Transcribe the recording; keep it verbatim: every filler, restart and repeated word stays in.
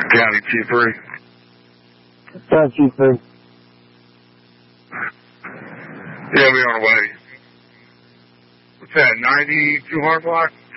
County T three. County T three. Yeah, we on our way. What's that, ninety-two Hard Block?